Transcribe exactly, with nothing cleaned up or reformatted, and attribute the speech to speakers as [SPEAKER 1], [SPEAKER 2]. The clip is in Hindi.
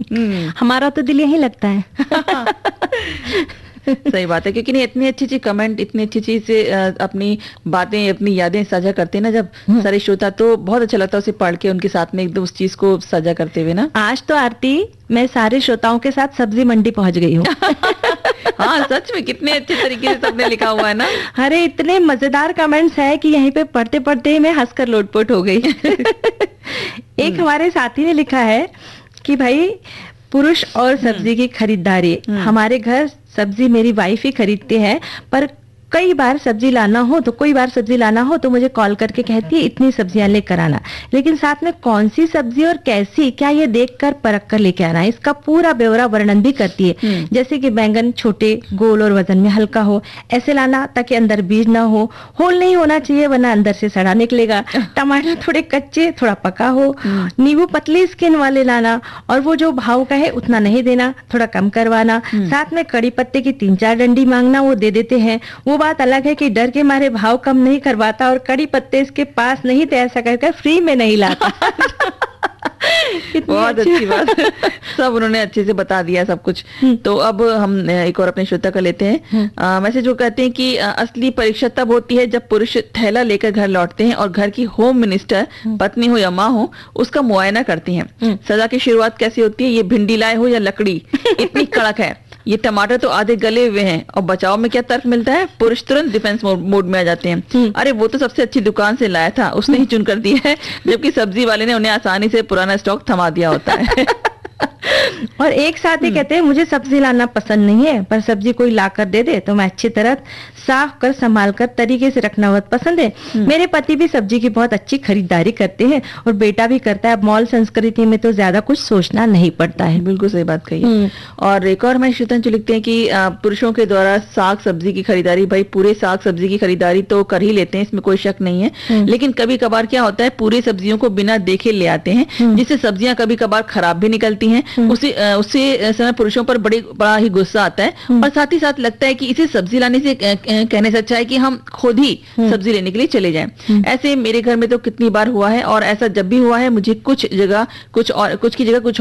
[SPEAKER 1] हम्म।
[SPEAKER 2] हमारा तो दिल यहीं लगता है।
[SPEAKER 1] सही बात है, क्योंकि नहीं इतनी अच्छी अच्छी कमेंट, इतनी अच्छी चीज से अ, अपनी बातें, अपनी यादें साझा करते हैं ना जब सारे श्रोता, तो बहुत अच्छा लगता है उसे पढ़ के उनके साथ में एकदम उस चीज को साझा करते हुए ना।
[SPEAKER 2] आज तो आरती मैं सारे श्रोताओं के साथ सब्जी मंडी पहुंच गई हूँ।
[SPEAKER 1] हाँ सच में कितने अच्छे तरीके से सबने लिखा हुआ है ना।
[SPEAKER 2] अरे इतने मजेदार कमेंट्स हैं कि यहीं पे पढ़ते पढ़ते ही मैं हंसकर लोटपोट हो गई। एक हमारे साथी ने लिखा है कि भाई पुरुष और सब्जी की खरीदारी, हमारे घर सब्जी मेरी वाइफ ही खरीदती है, पर कई बार सब्जी लाना हो तो कोई बार सब्जी लाना हो तो मुझे कॉल करके कहती है इतनी सब्जियां लेकर आना, लेकिन साथ में कौन सी सब्जी और कैसी, क्या ये देखकर परख कर लेके आना, इसका पूरा ब्यौरा वर्णन भी करती है। जैसे कि बैंगन छोटे, गोल और वजन में हल्का हो, ऐसे लाना ताकि अंदर बीज ना हो, होल नहीं होना चाहिए वरना अंदर से सड़ा निकलेगा, टमाटर थोड़े कच्चे थोड़ा पका हो, नींबू पतली स्किन वाले लाना, और वो जो भाव का है उतना नहीं देना, थोड़ा कम करवाना, साथ में कड़ी पत्ते की तीन चार डंडी मांगना, वो दे देते हैं। वो बात अलग है कि डर के मारे भाव कम नहीं करवाता और कड़ी पत्ते इसके पास नहीं तो ऐसा कर फ्री में नहीं लाता।
[SPEAKER 1] बहुत अच्छी बात। सब उन्होंने अच्छे से बता दिया सब कुछ। तो अब हम एक और अपने श्रोता का लेते हैं मैसेज, जो कहते हैं कि आ, असली परीक्षा तब होती है जब पुरुष थैला लेकर घर लौटते हैं और घर की होम मिनिस्टर पत्नी हो या माँ हो उसका मुआयना करती हैं। सजा की शुरुआत कैसी होती है, ये भिंडी लाए हो या लकड़ी इतनी कड़क है, ये टमाटर तो आधे गले हुए हैं, और बचाव में क्या तर्क मिलता है, पुरुष तुरंत डिफेंस मोड में आ जाते हैं। अरे वो तो सबसे अच्छी दुकान से लाया था, उसने ही चुन कर दिया है, जबकि सब्जी वाले ने उन्हें आसानी से पुराना स्टॉक थमा दिया होता है।
[SPEAKER 2] और एक साथ ही कहते हैं मुझे सब्जी लाना पसंद नहीं है, पर सब्जी कोई लाकर दे दे तो मैं अच्छी तरह साफ कर संभाल कर तरीके से रखना बहुत पसंद है। मेरे पति भी सब्जी की बहुत अच्छी खरीदारी करते हैं और बेटा भी करता है। मॉल संस्कृति में तो ज्यादा कुछ सोचना नहीं पड़ता है।
[SPEAKER 1] बिल्कुल सही बात कही है। और एक और मैं श्रुतन जो लिखते हैं कि पुरुषों के द्वारा साग सब्जी की खरीदारी, भाई पूरे साग सब्जी की खरीदारी तो कर ही लेते हैं, इसमें कोई शक नहीं है, लेकिन कभी कभार क्या होता है पूरी सब्जियों को बिना देखे ले आते हैं, जिससे सब्जियां कभी कभार खराब भी निकलती हैं। उसी उससे समय पुरुषों पर बड़ी बड़ा ही गुस्सा आता है, और साथ ही साथ लगता है कि इसे सब्जी लाने से कहने से अच्छा है कि हम खुद ही सब्जी लेने के लिए चले जाएं। ऐसे मेरे घर में तो कितनी बार हुआ है, और ऐसा जब भी हुआ है मुझे कुछ जगह कुछ और कुछ की जगह कुछ